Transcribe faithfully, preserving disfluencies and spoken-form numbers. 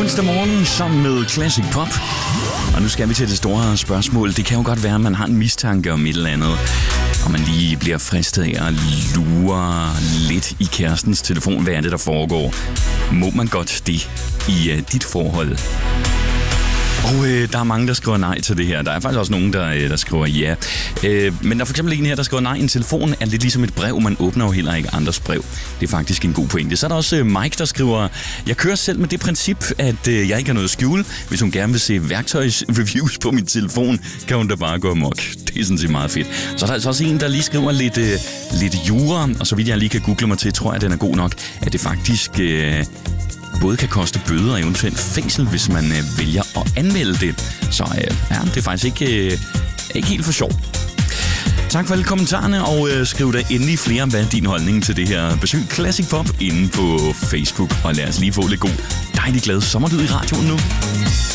onsdag morgen sammen med Classic Pop. Og nu skal vi til det store spørgsmål. Det kan jo godt være, at man har en mistanke om et eller andet, og man lige bliver fristet af at lure lidt i kærestens telefon. Hvad er det, der foregår? Må man godt det i uh, dit forhold? Og øh, der er mange, der skriver nej til det her. Der er faktisk også nogen, der, øh, der skriver ja. Øh, men der er for eksempel en her, der skriver nej. En telefon er lidt ligesom et brev. Man åbner jo heller ikke andres brev. Det er faktisk en god pointe. Så er der også øh, Mike, der skriver: jeg kører selv med det princip, at øh, jeg ikke har noget at skjule. Hvis hun gerne vil se værktøjsreviews på min telefon, kan hun da bare gå amok. Det er sådan set meget fedt. Så er der altså også en, der lige skriver lidt, øh, lidt jura. Og så vidt jeg lige kan google mig til, tror jeg, den er god nok, at det faktisk Øh, både kan koste bøder og eventuelt fængsel, hvis man øh, vælger at anmelde det. Så øh, ja, det er faktisk ikke, øh, ikke helt for sjov. Tak for alle kommentarerne, og øh, skriv da endelig flere, hvad din holdning til det her. Besøg Classic Pop inde på Facebook, og lad os lige få lidt god, dejlig glad sommerlyd i radioen nu.